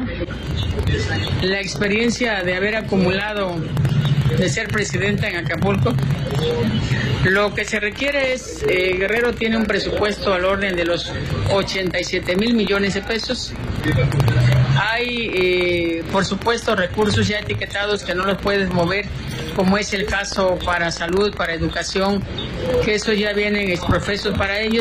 la experiencia de haber acumulado de ser presidenta en Acapulco. Lo que se requiere es, Guerrero tiene un presupuesto al orden de los 87,000 millones de pesos. Hay, por supuesto, recursos ya etiquetados que no los puedes mover, como es el caso para salud, para educación, que eso ya vienen exprofesos para ellos,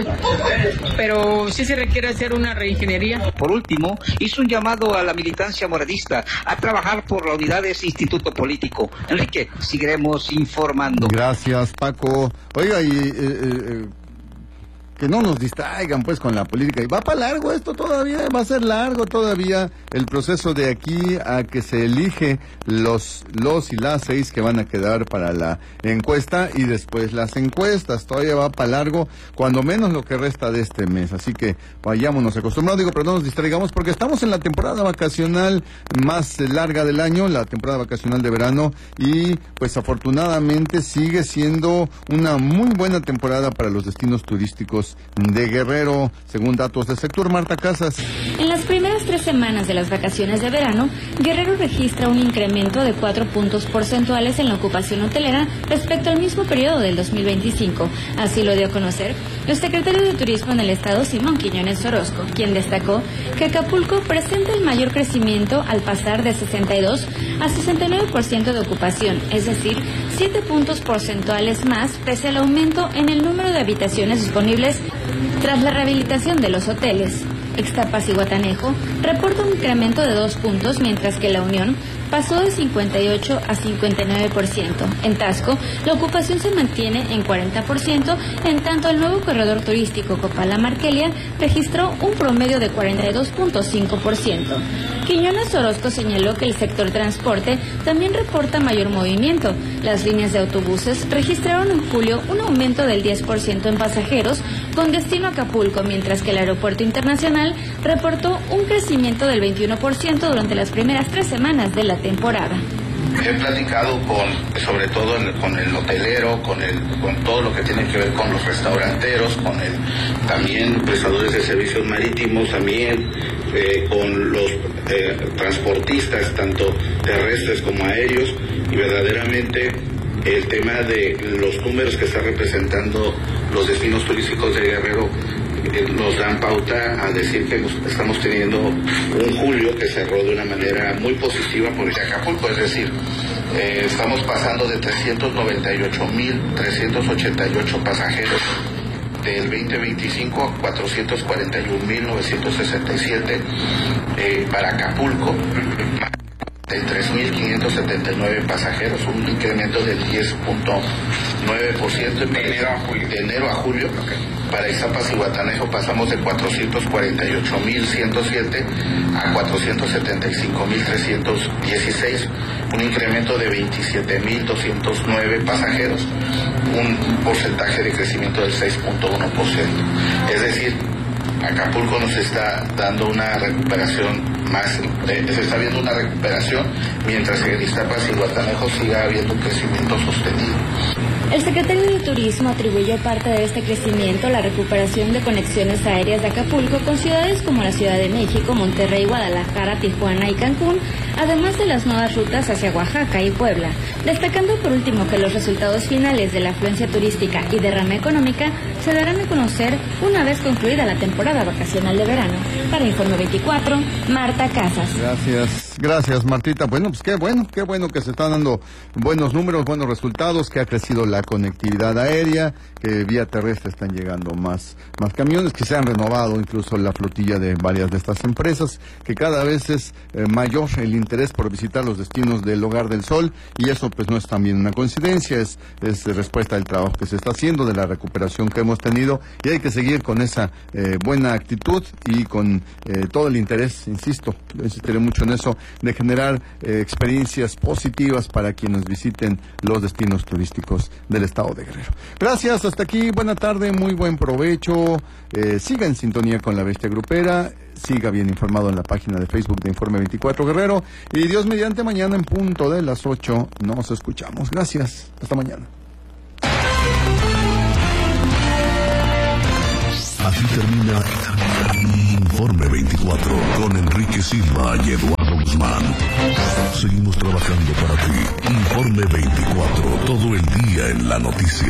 pero sí se requiere hacer una reingeniería. Por último, hizo un llamado a la militancia moradista a trabajar por la unidad de ese instituto político. Enrique, seguiremos informando. Gracias, Paco. Oiga, y que no nos distraigan pues con la política. Y va para largo esto todavía, va a ser largo todavía el proceso de aquí a que se elige los y las 6 que van a quedar para la encuesta, y después las encuestas. Todavía va para largo, cuando menos lo que resta de este mes. Así que vayámonos acostumbrados, pero no nos distraigamos, porque estamos en la temporada vacacional más larga del año, la temporada vacacional de verano, y pues afortunadamente sigue siendo una muy buena temporada para los destinos turísticos de Guerrero, según datos del sector. Marta Casas. En las primeras 3 semanas de las vacaciones de verano, Guerrero registra un incremento de 4 puntos porcentuales en la ocupación hotelera respecto al mismo periodo del 2025. Así lo dio a conocer el secretario de Turismo en el estado, Simón Quiñones Orozco, quien destacó que Acapulco presenta el mayor crecimiento al pasar de 62 a 69% de ocupación, es decir, 7 puntos porcentuales más pese al aumento en el número de habitaciones disponibles tras la rehabilitación de los hoteles. Ixtapas y Guatanejo reporta un incremento de 2 puntos, mientras que La Unión pasó de 58 a 59%. En Taxco, la ocupación se mantiene en 40%, en tanto el nuevo corredor turístico Copala-Marquelia registró un promedio de 42.5%. Quiñones Orozco señaló que el sector transporte también reporta mayor movimiento. Las líneas de autobuses registraron en julio un aumento del 10% en pasajeros con destino a Acapulco, mientras que el aeropuerto internacional reportó un crecimiento del 21% durante las primeras 3 semanas de la temporada. He platicado sobre todo con el hotelero, con todo lo que tiene que ver con los restauranteros, también prestadores de servicios marítimos, también con los transportistas, tanto terrestres como aéreos, y verdaderamente el tema de los números que está representando los destinos turísticos de Guerrero nos dan pauta a decir que estamos teniendo un julio que cerró de una manera muy positiva por el Acapulco, es decir, estamos pasando de 398,388 pasajeros del 2025 a 441,967 para Acapulco, de 3,579 pasajeros, un incremento del 10.9% de enero a julio. Para Ixtapas y Guatanejo pasamos de 448,107 a 475,316, un incremento de 27,209 pasajeros, un porcentaje de crecimiento del 6.1%. Es decir, Acapulco nos está dando una recuperación se está viendo una recuperación, mientras que en Ixtapas y Guatanejo siga habiendo un crecimiento sostenido. El secretario de Turismo atribuyó parte de este crecimiento a la recuperación de conexiones aéreas de Acapulco con ciudades como la Ciudad de México, Monterrey, Guadalajara, Tijuana y Cancún, además de las nuevas rutas hacia Oaxaca y Puebla, destacando por último que los resultados finales de la afluencia turística y derrama económica se darán a conocer una vez concluida la temporada vacacional de verano. Para Informe 24, Marta Casas. Gracias Martita. Bueno, pues qué bueno que se están dando buenos números, buenos resultados, que ha crecido la conectividad aérea, que vía terrestre están llegando más camiones, que se han renovado incluso la flotilla de varias de estas empresas, que cada vez es mayor el interés por visitar los destinos del Hogar del Sol, y eso pues no es también una coincidencia, es respuesta del trabajo que se está haciendo, de la recuperación que hemos tenido, y hay que seguir con esa buena actitud y con todo el interés, insisto, insistiré mucho en eso, de generar experiencias positivas para quienes visiten los destinos turísticos del estado de Guerrero. Gracias, hasta aquí, buena tarde, muy buen provecho, siga en sintonía con La Bestia Grupera, siga bien informado en la página de Facebook de Informe 24 Guerrero, y Dios mediante, mañana en punto de las 8 nos escuchamos. Gracias, hasta mañana. Así termina Informe 24 con Enrique Silva y Eduardo Guzmán. Seguimos trabajando para ti. Informe 24, todo el día en la noticia.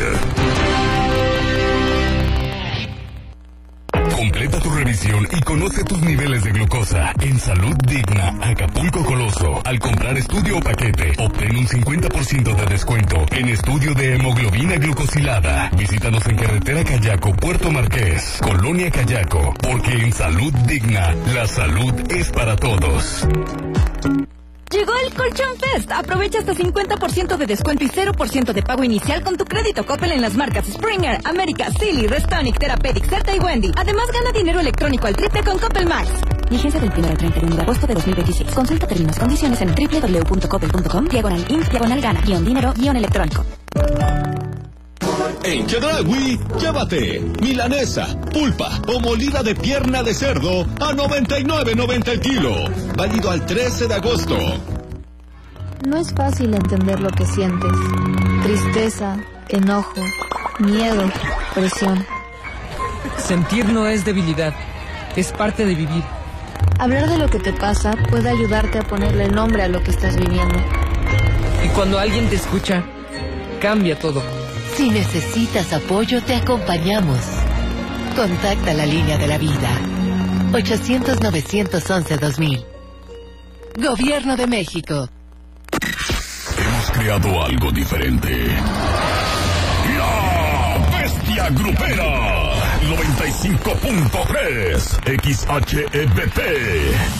Completa tu revisión y conoce tus niveles de glucosa. En Salud Digna, Acapulco Coloso. Al comprar estudio o paquete, obtén un 50% de descuento en estudio de hemoglobina glucosilada. Visítanos en Carretera Cayaco, Puerto Marqués, Colonia Cayaco. Porque en Salud Digna, la salud es para todos. Llegó el Colchón Fest. Aprovecha hasta 50% de descuento y 0% de pago inicial con tu crédito Coppel en las marcas Springer, América, Silly, Restonic, Therapeutic, Certa y Wendy. Además, gana dinero electrónico al triple con Coppel Max. Vigencia del 1 al 31 de agosto de 2026. Consulta términos y condiciones en www.coppel.com/gana-dinero-electrónico. En Chedraui, llévate milanesa, pulpa o molida de pierna de cerdo a $99.90 el kilo. Válido al 13 de agosto. No es fácil entender lo que sientes. Tristeza, enojo, miedo, presión. Sentir no es debilidad, es parte de vivir. Hablar de lo que te pasa puede ayudarte a ponerle nombre a lo que estás viviendo. Y cuando alguien te escucha, cambia todo. Si necesitas apoyo, te acompañamos. Contacta la línea de la vida. 800-911-2000. Gobierno de México. Hemos creado algo diferente. La Bestia Grupera. 95.3 XHEBP.